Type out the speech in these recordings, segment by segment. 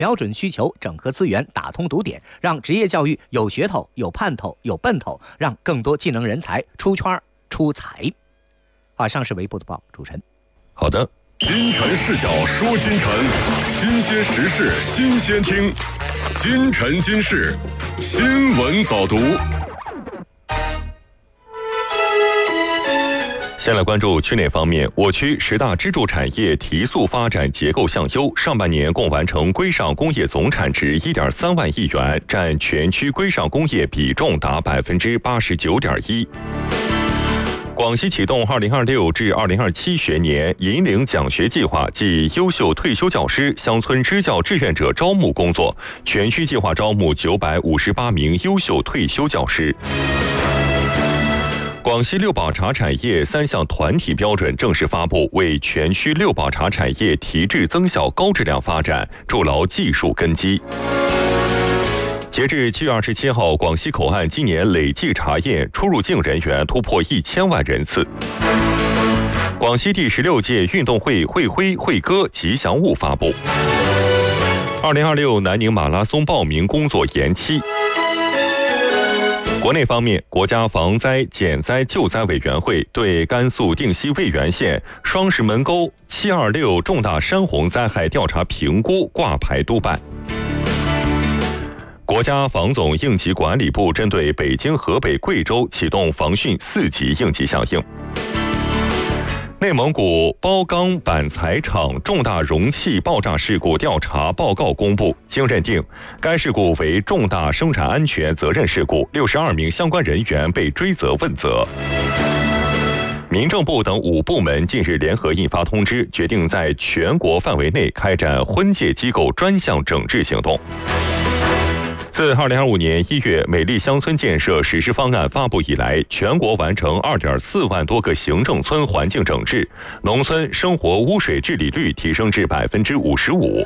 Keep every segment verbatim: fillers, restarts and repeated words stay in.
瞄准需求，整合资源，打通堵点，让职业教育有噱头、有盼头、有奔头，让更多技能人才出圈出彩。以上是微博的报，主持人。 好的，金晨视角说金晨，新鲜时事新鲜听，金晨今世新闻早读。先来关注区内方面，我区十大支柱产业提速发展结构向优，上半年共完成规上工业总产值 一点三万亿元，占全区规上工业比重达 百分之八十九点一。广西启动二零二六至二零二七学年银领奖学计划暨优秀退休教师、乡村支教志愿者招募工作，全区计划招募九百五十八名优秀退休教师。广西六保茶产业三项团体标准正式发布，为全区六保茶产业提质增效、高质量发展筑牢技术根基。截至七月二十七号，广西口岸今年累计查验出入境人员突破一千万人次。广西第十六届运动会会徽会歌吉祥物发布。二零二六南宁马拉松报名工作延期。国内方面，国家防灾减灾救灾委员会对甘肃定西渭源县双石门沟七二六重大山洪灾害调查评估挂牌督办。国家防总应急管理部针对北京、河北、贵州启动防汛四级应急响应。内蒙古包钢板材厂重大容器爆炸事故调查报告公布，经认定，该事故为重大生产安全责任事故，六十二名相关人员被追责问责。民政部等五部门近日联合印发通知，决定在全国范围内开展婚介机构专项整治行动。自二零二五年一月美丽乡村建设实施方案发布以来，全国完成 二点四万多个行政村环境整治，农村生活污水治理率提升至 百分之五十五。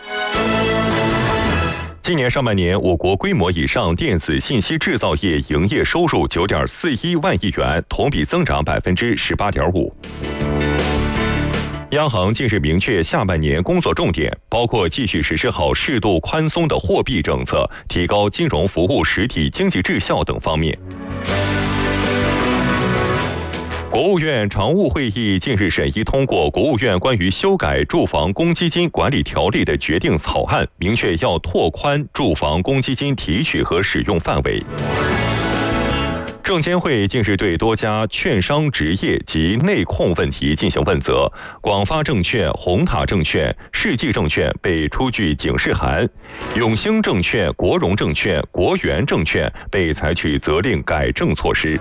今年上半年，我国规模以上电子信息制造业营业收入 九点四一万亿元，同比增长 百分之十八点五。央行近日明确下半年工作重点，包括继续实施好适度宽松的货币政策，提高金融服务实体经济质效等方面。国务院常务会议近日审议通过国务院关于修改住房公积金管理条例的决定草案，明确要拓宽住房公积金提取和使用范围。证监会近日对多家券商执业及内控问题进行问责，广发证券、红塔证券、世纪证券被出具警示函，永兴证券、国融证券、国元证券被采取责令改正措施。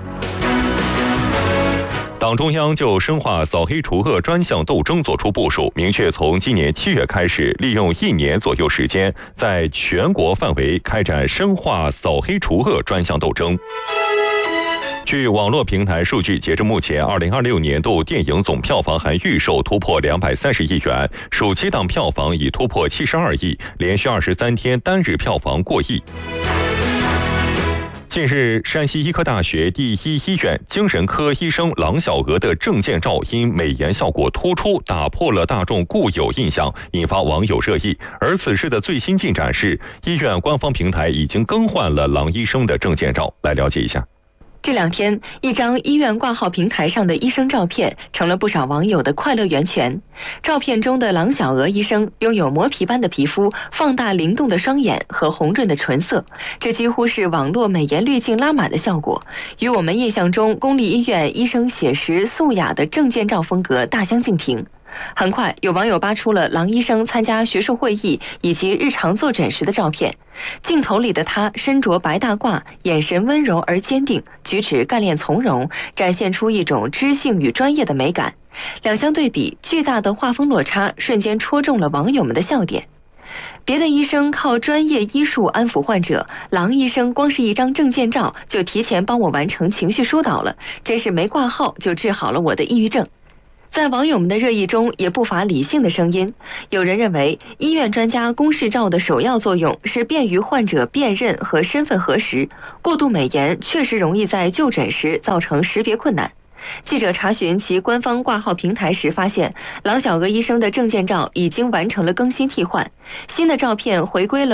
党中央就深化扫黑除恶专项斗争作出部署，明确从今年七月开始，利用一年左右时间，在全国范围开展深化扫黑除恶专项斗争。据网络平台数据，截至目前，二零二六年度电影总票房含预售突破两百三十亿元，暑期档票房已突破七十二亿，连续二十三天单日票房过亿。近日，山西医科大学第一医院精神科医生郎小娥的证件照因美颜效果突出，打破了大众固有印象，引发网友热议。而此事的最新进展是，医院官方平台已经更换了郎医生的证件照。来了解一下。 这两天，一张医院挂号平台上的医生照片成了不少网友的快乐源泉。照片中的郎小娥医生拥有磨皮般的皮肤、放大灵动的双眼和红润的唇色，这几乎是网络美颜滤镜拉满的效果，与我们印象中公立医院医生写实素雅的证件照风格大相径庭。很快，有网友扒出了郎医生参加学术会议以及日常坐诊时的照片。镜头里的他身着白大褂，眼神温柔而坚定，举止干练从容，展现出一种知性与专业的美感。两相对比，巨大的画风落差瞬间戳中了网友们的笑点。别的医生靠专业医术安抚患者，郎医生光是一张证件照就提前帮我完成情绪疏导了，真是没挂号就治好了我的抑郁症。在网友们的热议中，也不乏理性的声音。有人认为，医院专家公示照的首要作用是便于患者辨认和身份核实，过度美颜确实容易在就诊时造成识别困难。 记者查询其官方挂号平台时发现，郎小娥医生的证件照已经完成了更新替换，新的照片回归了